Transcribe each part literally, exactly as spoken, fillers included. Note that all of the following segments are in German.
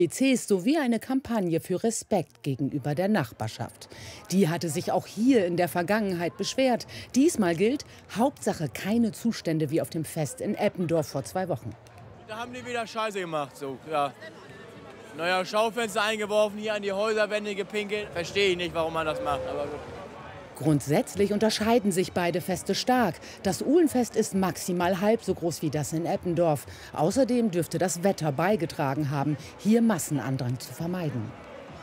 E Zs sowie eine Kampagne für Respekt gegenüber der Nachbarschaft. Die hatte sich auch hier in der Vergangenheit beschwert. Diesmal gilt, Hauptsache keine Zustände wie auf dem Fest in Eppendorf vor zwei Wochen. Da haben die wieder Scheiße gemacht, so, ja. Naja, Schaufenster eingeworfen, hier an die Häuserwände gepinkelt. Verstehe ich nicht, warum man das macht, aber gut. Grundsätzlich unterscheiden sich beide Feste stark. Das Uhlenfest ist maximal halb so groß wie das in Eppendorf. Außerdem dürfte das Wetter beigetragen haben, hier Massenandrang zu vermeiden.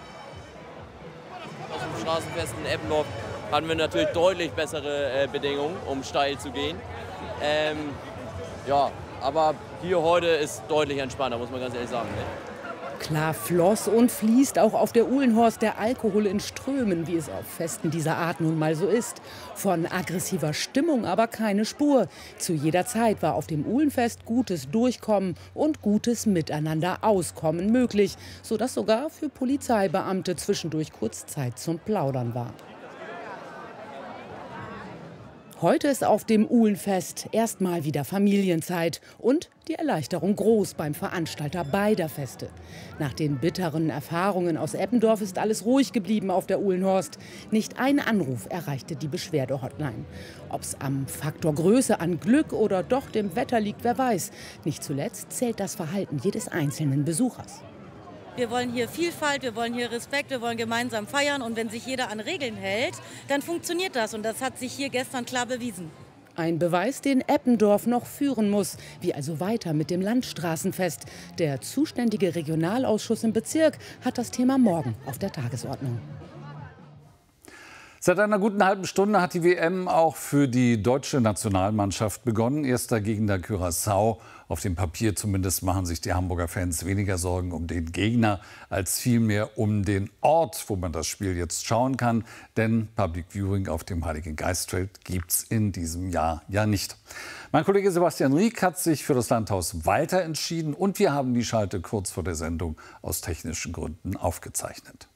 Aus dem Straßenfest in Eppendorf hatten wir natürlich deutlich bessere äh, Bedingungen, um steil zu gehen. Ähm, ja, aber hier heute ist deutlich entspannter, muss man ganz ehrlich sagen. Ne? Klar floss und fließt auch auf der Uhlenhorst der Alkohol in Strömen, wie es auf Festen dieser Art nun mal so ist. Von aggressiver Stimmung aber keine Spur. Zu jeder Zeit war auf dem Uhlenfest gutes Durchkommen und gutes Miteinander auskommen möglich, sodass sogar für Polizeibeamte zwischendurch kurz Zeit zum Plaudern war. Heute ist auf dem Uhlenfest erstmal wieder Familienzeit und die Erleichterung groß beim Veranstalter beider Feste. Nach den bitteren Erfahrungen aus Eppendorf ist alles ruhig geblieben auf der Uhlenhorst. Nicht ein Anruf erreichte die Beschwerde-Hotline. Ob es am Faktor Größe, an Glück oder doch dem Wetter liegt, wer weiß. Nicht zuletzt zählt das Verhalten jedes einzelnen Besuchers. Wir wollen hier Vielfalt, wir wollen hier Respekt, wir wollen gemeinsam feiern. Und wenn sich jeder an Regeln hält, dann funktioniert das. Und das hat sich hier gestern klar bewiesen. Ein Beweis, den Eppendorf noch führen muss. Wie also weiter mit dem Landstraßenfest? Der zuständige Regionalausschuss im Bezirk hat das Thema morgen auf der Tagesordnung. Seit einer guten halben Stunde hat die W M auch für die deutsche Nationalmannschaft begonnen. Erster Gegner Curaçao. Auf dem Papier zumindest machen sich die Hamburger Fans weniger Sorgen um den Gegner als vielmehr um den Ort, wo man das Spiel jetzt schauen kann. Denn Public Viewing auf dem Heiligen Geistfeld gibt es in diesem Jahr ja nicht. Mein Kollege Sebastian Rieck hat sich für das Landhaus Walter entschieden und wir haben die Schalte kurz vor der Sendung aus technischen Gründen aufgezeichnet.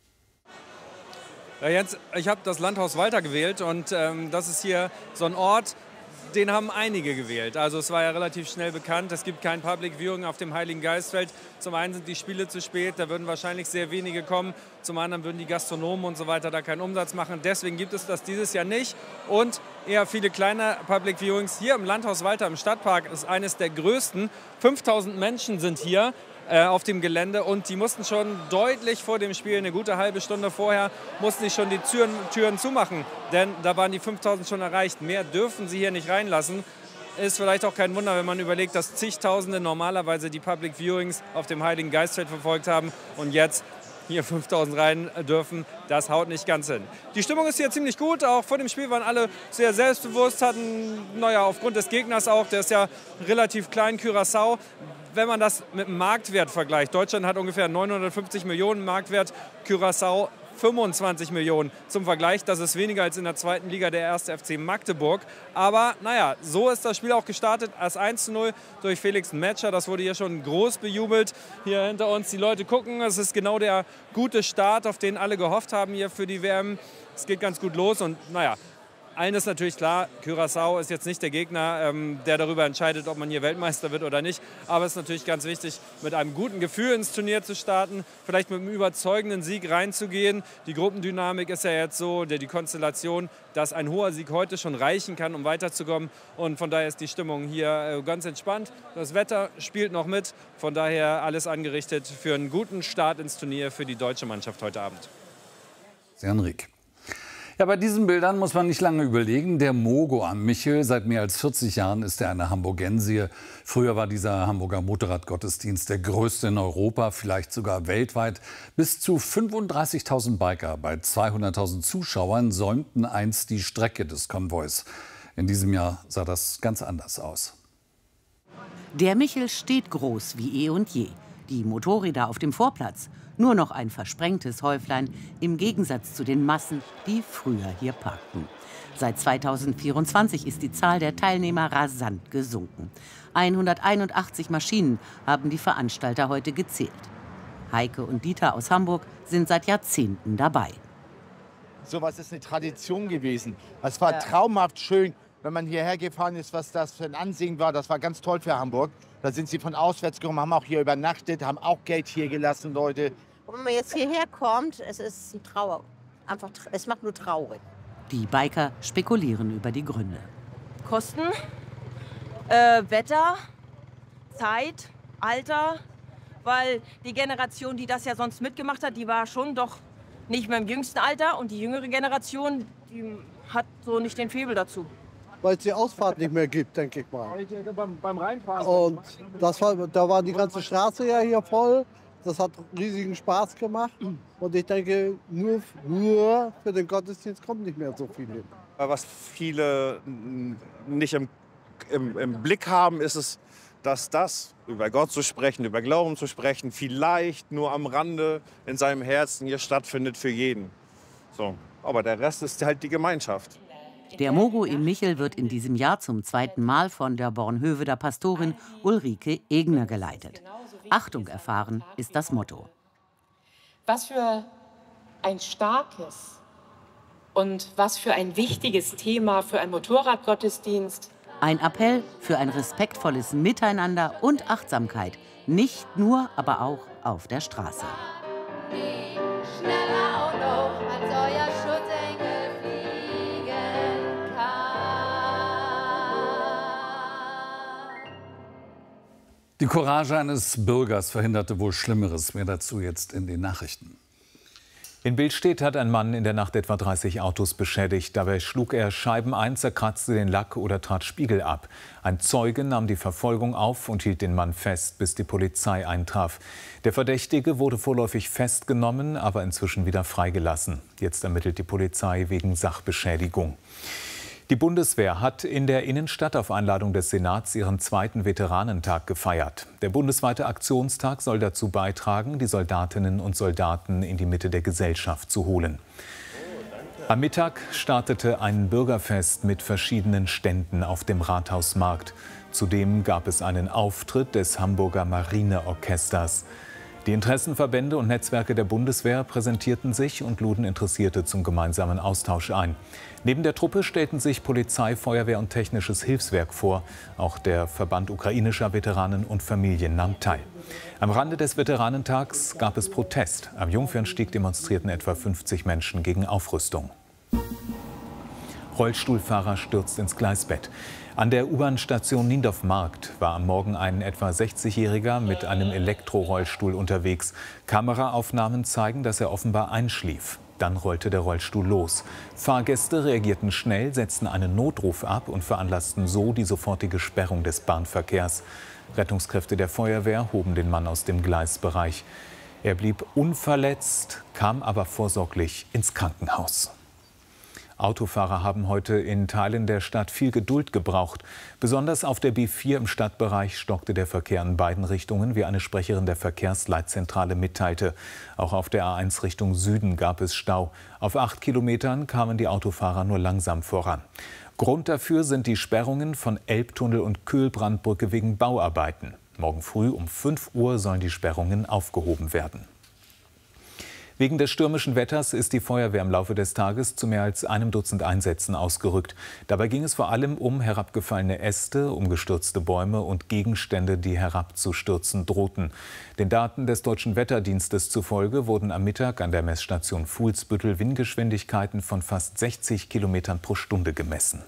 Ja, Jens, ich habe das Landhaus Walter gewählt und ähm, das ist hier so ein Ort, den haben einige gewählt. Also es war ja relativ schnell bekannt, es gibt kein Public Viewing auf dem Heiligen Geistfeld. Zum einen sind die Spiele zu spät, da würden wahrscheinlich sehr wenige kommen. Zum anderen würden die Gastronomen und so weiter da keinen Umsatz machen. Deswegen gibt es das dieses Jahr nicht. Und eher viele kleine Public Viewings. Hier im Landhaus Walter im Stadtpark ist eines der größten. fünftausend Menschen sind hier auf dem Gelände und die mussten schon deutlich vor dem Spiel, eine gute halbe Stunde vorher, mussten sie schon die Türen, Türen zumachen, denn da waren die fünftausend schon erreicht. Mehr dürfen sie hier nicht reinlassen. Ist vielleicht auch kein Wunder, wenn man überlegt, dass zigtausende normalerweise die Public Viewings auf dem Heiligen Geistfeld verfolgt haben und jetzt hier fünftausend rein dürfen, das haut nicht ganz hin. Die Stimmung ist hier ziemlich gut, auch vor dem Spiel waren alle sehr selbstbewusst, hatten, naja, aufgrund des Gegners auch, der ist ja relativ klein, Curaçao. Wenn man das mit dem Marktwert vergleicht, Deutschland hat ungefähr neunhundertfünfzig Millionen Marktwert, Curaçao fünfundzwanzig Millionen. Zum Vergleich, das ist weniger als in der zweiten Liga der erste F C Magdeburg. Aber naja, so ist das Spiel auch gestartet als eins zu null durch Felix Metscher. Das wurde hier schon groß bejubelt. Hier hinter uns die Leute gucken. Es ist genau der gute Start, auf den alle gehofft haben hier für die W M. Es geht ganz gut los und naja, allen ist natürlich klar, Curaçao ist jetzt nicht der Gegner, ähm, der darüber entscheidet, ob man hier Weltmeister wird oder nicht. Aber es ist natürlich ganz wichtig, mit einem guten Gefühl ins Turnier zu starten, vielleicht mit einem überzeugenden Sieg reinzugehen. Die Gruppendynamik ist ja jetzt so, die Konstellation, dass ein hoher Sieg heute schon reichen kann, um weiterzukommen. Und von daher ist die Stimmung hier ganz entspannt. Das Wetter spielt noch mit. Von daher alles angerichtet für einen guten Start ins Turnier für die deutsche Mannschaft heute Abend. Sehr Henrik. Ja, bei diesen Bildern muss man nicht lange überlegen. Der Mogo am Michel, seit mehr als vierzig Jahren ist er eine Hamburgensie. Früher war dieser Hamburger Motorradgottesdienst der größte in Europa, vielleicht sogar weltweit. Bis zu fünfunddreißigtausend Biker bei zweihunderttausend Zuschauern säumten einst die Strecke des Konvois. In diesem Jahr sah das ganz anders aus. Der Michel steht groß wie eh und je. Die Motorräder auf dem Vorplatz. Nur noch ein versprengtes Häuflein im Gegensatz zu den Massen, die früher hier parkten. Seit zweitausendvierundzwanzig ist die Zahl der Teilnehmer rasant gesunken. hunderteinundachtzig Maschinen haben die Veranstalter heute gezählt. Heike und Dieter aus Hamburg sind seit Jahrzehnten dabei. Sowas ist eine Tradition gewesen. Es war traumhaft schön, wenn man hierher gefahren ist, was das für ein Ansehen war. Das war ganz toll für Hamburg. Da sind sie von auswärts gekommen, haben auch hier übernachtet, haben auch Geld hier gelassen, Leute. Und wenn man jetzt hierher kommt, es ist ein Trauer. Einfach, es macht nur traurig. Die Biker spekulieren über die Gründe. Kosten, äh, Wetter, Zeit, Alter. Weil die Generation, die das ja sonst mitgemacht hat, die war schon doch nicht mehr im jüngsten Alter. Und die jüngere Generation, die hat so nicht den Faible dazu. Weil es die Ausfahrt nicht mehr gibt, denke ich mal. Beim Reinfahren. Und das war, da war die ganze Straße ja hier voll. Das hat riesigen Spaß gemacht. Und ich denke, nur, nur für den Gottesdienst kommen nicht mehr so viele. Was viele nicht im, im, im Blick haben, ist es, dass das, über Gott zu sprechen, über Glauben zu sprechen, vielleicht nur am Rande in seinem Herzen hier stattfindet für jeden. So. Aber der Rest ist halt die Gemeinschaft. Der Mogo in Michel wird in diesem Jahr zum zweiten Mal von der Bornhöveder Pastorin Ulrike Egner geleitet. Achtung erfahren ist das Motto. Was für ein starkes und was für ein wichtiges Thema für einen Motorradgottesdienst. Ein Appell für ein respektvolles Miteinander und Achtsamkeit. Nicht nur, aber auch auf der Straße. Schneller und hoch, als euer Schutzengel fliegen kann. Die Courage eines Bürgers verhinderte wohl Schlimmeres. Mehr dazu jetzt in den Nachrichten. In Billstedt hat ein Mann in der Nacht etwa dreißig Autos beschädigt. Dabei schlug er Scheiben ein, zerkratzte den Lack oder trat Spiegel ab. Ein Zeuge nahm die Verfolgung auf und hielt den Mann fest, bis die Polizei eintraf. Der Verdächtige wurde vorläufig festgenommen, aber inzwischen wieder freigelassen. Jetzt ermittelt die Polizei wegen Sachbeschädigung. Die Bundeswehr hat in der Innenstadt auf Einladung des Senats ihren zweiten Veteranentag gefeiert. Der bundesweite Aktionstag soll dazu beitragen, die Soldatinnen und Soldaten in die Mitte der Gesellschaft zu holen. Am Mittag startete ein Bürgerfest mit verschiedenen Ständen auf dem Rathausmarkt. Zudem gab es einen Auftritt des Hamburger Marineorchesters. Die Interessenverbände und Netzwerke der Bundeswehr präsentierten sich und luden Interessierte zum gemeinsamen Austausch ein. Neben der Truppe stellten sich Polizei, Feuerwehr und Technisches Hilfswerk vor. Auch der Verband ukrainischer Veteranen und Familien nahm teil. Am Rande des Veteranentags gab es Protest. Am Jungfernstieg demonstrierten etwa fünfzig Menschen gegen Aufrüstung. Rollstuhlfahrer stürzt ins Gleisbett. An der U-Bahn-Station Niendorf-Markt war am Morgen ein etwa sechzigjähriger mit einem Elektrorollstuhl unterwegs. Kameraaufnahmen zeigen, dass er offenbar einschlief. Dann rollte der Rollstuhl los. Fahrgäste reagierten schnell, setzten einen Notruf ab und veranlassten so die sofortige Sperrung des Bahnverkehrs. Rettungskräfte der Feuerwehr hoben den Mann aus dem Gleisbereich. Er blieb unverletzt, kam aber vorsorglich ins Krankenhaus. Autofahrer haben heute in Teilen der Stadt viel Geduld gebraucht. Besonders auf der B vier im Stadtbereich stockte der Verkehr in beiden Richtungen, wie eine Sprecherin der Verkehrsleitzentrale mitteilte. Auch auf der A eins Richtung Süden gab es Stau. Auf acht Kilometern kamen die Autofahrer nur langsam voran. Grund dafür sind die Sperrungen von Elbtunnel und Kühlbrandbrücke wegen Bauarbeiten. Morgen früh um fünf Uhr sollen die Sperrungen aufgehoben werden. Wegen des stürmischen Wetters ist die Feuerwehr im Laufe des Tages zu mehr als einem Dutzend Einsätzen ausgerückt. Dabei ging es vor allem um herabgefallene Äste, umgestürzte Bäume und Gegenstände, die herabzustürzen drohten. Den Daten des Deutschen Wetterdienstes zufolge wurden am Mittag an der Messstation Fuhlsbüttel Windgeschwindigkeiten von fast sechzig Kilometern pro Stunde gemessen.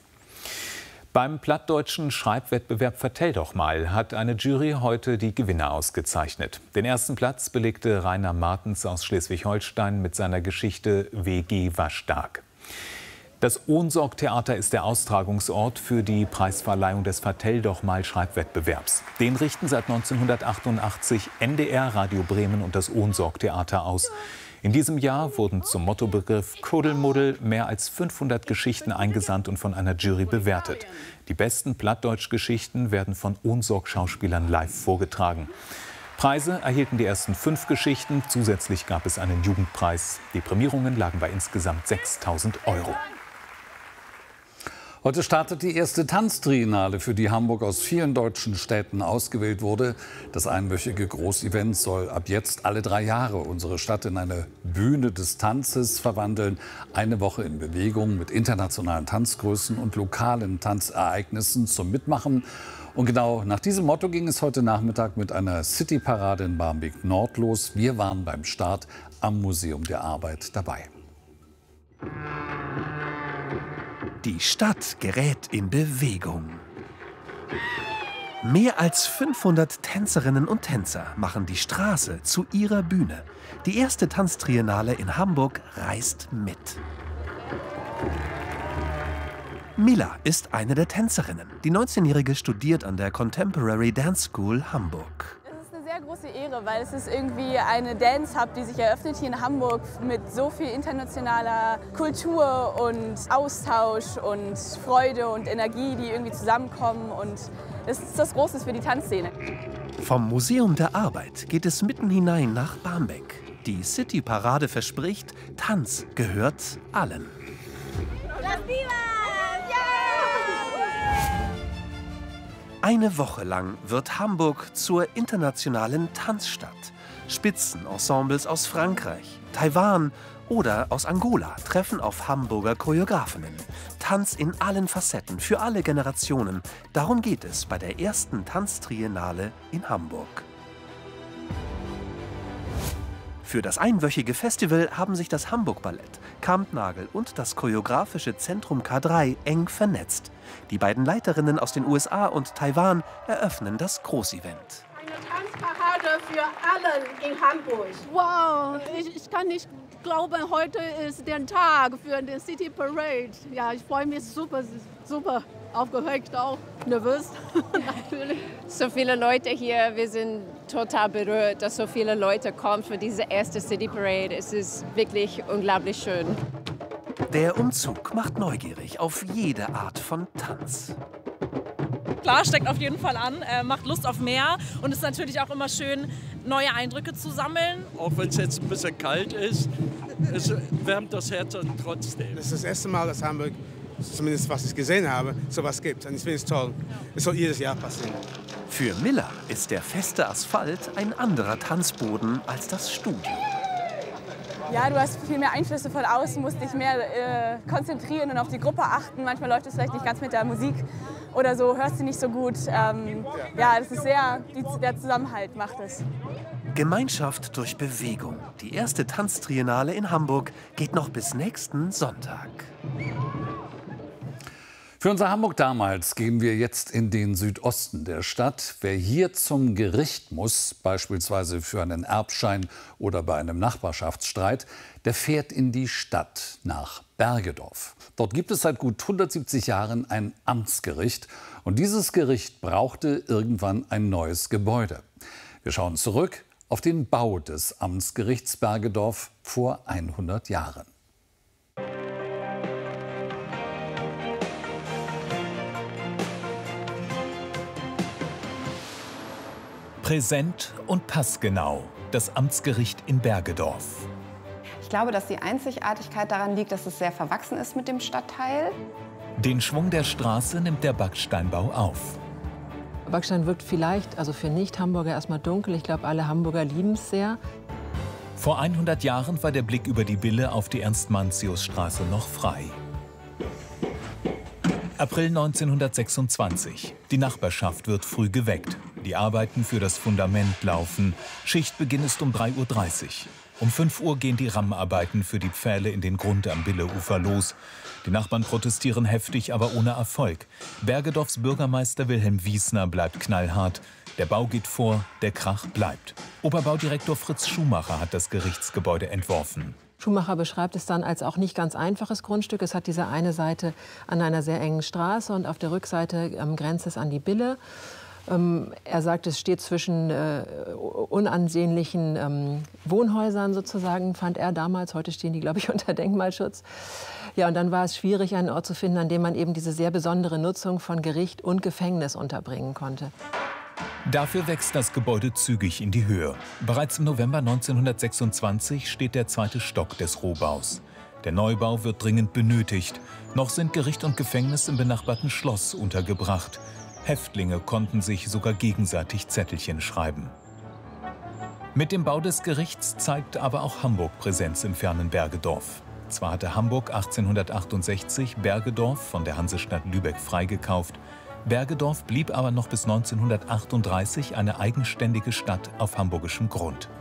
Beim plattdeutschen Schreibwettbewerb Vertell doch mal hat eine Jury heute die Gewinner ausgezeichnet. Den ersten Platz belegte Rainer Martens aus Schleswig-Holstein mit seiner Geschichte W G war stark. Das Ohnsorg-Theater ist der Austragungsort für die Preisverleihung des Vertell doch mal Schreibwettbewerbs. Den richten seit neunzehnhundertachtundachtzig N D R, Radio Bremen und das Ohnsorg-Theater aus. In diesem Jahr wurden zum Mottobegriff Kuddelmuddel mehr als fünfhundert Geschichten eingesandt und von einer Jury bewertet. Die besten Plattdeutsch-Geschichten werden von Ohnsorg-Schauspielern live vorgetragen. Preise erhielten die ersten fünf Geschichten. Zusätzlich gab es einen Jugendpreis. Die Prämierungen lagen bei insgesamt sechstausend Euro. Heute startet die erste Tanztriennale, für die Hamburg aus vielen deutschen Städten ausgewählt wurde. Das einwöchige Großevent soll ab jetzt alle drei Jahre unsere Stadt in eine Bühne des Tanzes verwandeln. Eine Woche in Bewegung mit internationalen Tanzgrößen und lokalen Tanzereignissen zum Mitmachen. Und genau nach diesem Motto ging es heute Nachmittag mit einer Cityparade in Barmbek Nord los. Wir waren beim Start am Museum der Arbeit dabei. Die Stadt gerät in Bewegung. Mehr als fünfhundert Tänzerinnen und Tänzer machen die Straße zu ihrer Bühne. Die erste Tanztriennale in Hamburg reist mit. Mila ist eine der Tänzerinnen. Die neunzehnjährige studiert an der Contemporary Dance School Hamburg. Es ist eine sehr große Ehre, weil es ist irgendwie eine Dance-Hub, die sich eröffnet hier in Hamburg mit so viel internationaler Kultur und Austausch und Freude und Energie, die irgendwie zusammenkommen. Und es ist was Großes für die Tanzszene. Vom Museum der Arbeit geht es mitten hinein nach Barmbek. Die Cityparade verspricht, Tanz gehört allen. Eine Woche lang wird Hamburg zur internationalen Tanzstadt. Spitzenensembles aus Frankreich, Taiwan oder aus Angola treffen auf Hamburger Choreografinnen. Tanz in allen Facetten, für alle Generationen. Darum geht es bei der ersten Tanztriennale in Hamburg. Für das einwöchige Festival haben sich das Hamburg Ballett, Kampnagel und das choreografische Zentrum K drei eng vernetzt. Die beiden Leiterinnen aus den U S A und Taiwan eröffnen das Großevent. Eine Tanzparade für alle in Hamburg. Wow, ich, ich kann nicht glauben, heute ist der Tag für die City Parade. Ja, ich freue mich super, super aufgeregt, auch nervös. Natürlich. So viele Leute hier, wir sind total berührt, dass so viele Leute kommen für diese erste City Parade. Es ist wirklich unglaublich schön. Der Umzug macht neugierig auf jede Art von Tanz. Klar, steckt auf jeden Fall an, äh, macht Lust auf mehr und ist natürlich auch immer schön, neue Eindrücke zu sammeln. Auch wenn es jetzt ein bisschen kalt ist, es wärmt das Herz trotzdem. Das ist das erste Mal, dass Hamburg, zumindest was ich gesehen habe, sowas gibt. Und ich finde es toll. Es soll jedes Jahr passieren. Für Miller ist der feste Asphalt ein anderer Tanzboden als das Studio. Ja, du hast viel mehr Einflüsse von außen, musst dich mehr äh, konzentrieren und auf die Gruppe achten. Manchmal läuft es vielleicht nicht ganz mit der Musik oder so, hörst du nicht so gut. Ähm, ja, das ist sehr, die, der Zusammenhalt macht es. Gemeinschaft durch Bewegung. Die erste Tanztriennale in Hamburg geht noch bis nächsten Sonntag. Für unser Hamburg damals gehen wir jetzt in den Südosten der Stadt. Wer hier zum Gericht muss, beispielsweise für einen Erbschein oder bei einem Nachbarschaftsstreit, der fährt in die Stadt nach Bergedorf. Dort gibt es seit gut hundertsiebzig Jahren ein Amtsgericht. Und dieses Gericht brauchte irgendwann ein neues Gebäude. Wir schauen zurück auf den Bau des Amtsgerichts Bergedorf vor hundert Jahren. Präsent und passgenau. Das Amtsgericht in Bergedorf. Ich glaube, dass die Einzigartigkeit daran liegt, dass es sehr verwachsen ist mit dem Stadtteil. Den Schwung der Straße nimmt der Backsteinbau auf. Backstein wirkt vielleicht, also für Nicht-Hamburger erstmal dunkel. Ich glaube, alle Hamburger lieben es sehr. Vor hundert Jahren war der Blick über die Bille auf die Ernst-Mantius-Straße noch frei. April neunzehnhundertsechsundzwanzig. Die Nachbarschaft wird früh geweckt. Die Arbeiten für das Fundament laufen. Schichtbeginn ist um drei Uhr dreißig. Um fünf Uhr gehen die Rammarbeiten für die Pfähle in den Grund am Billeufer los. Die Nachbarn protestieren heftig, aber ohne Erfolg. Bergedorfs Bürgermeister Wilhelm Wiesner bleibt knallhart. Der Bau geht vor, der Krach bleibt. Oberbaudirektor Fritz Schumacher hat das Gerichtsgebäude entworfen. Schumacher beschreibt es dann als auch nicht ganz einfaches Grundstück. Es hat diese eine Seite an einer sehr engen Straße und auf der Rückseite ähm, grenzt es an die Bille. Ähm, er sagt, es steht zwischen äh, unansehnlichen ähm, Wohnhäusern sozusagen, fand er damals. Heute stehen die, glaube ich, unter Denkmalschutz. Ja, und dann war es schwierig, einen Ort zu finden, an dem man eben diese sehr besondere Nutzung von Gericht und Gefängnis unterbringen konnte. Dafür wächst das Gebäude zügig in die Höhe. Bereits im November neunzehnhundertsechsundzwanzig steht der zweite Stock des Rohbaus. Der Neubau wird dringend benötigt. Noch sind Gericht und Gefängnis im benachbarten Schloss untergebracht. Häftlinge konnten sich sogar gegenseitig Zettelchen schreiben. Mit dem Bau des Gerichts zeigt aber auch Hamburg Präsenz im fernen Bergedorf. Zwar hatte Hamburg achtzehnhundertachtundsechzig Bergedorf von der Hansestadt Lübeck freigekauft. Bergedorf blieb aber noch bis neunzehnhundertachtunddreißig eine eigenständige Stadt auf hamburgischem Grund.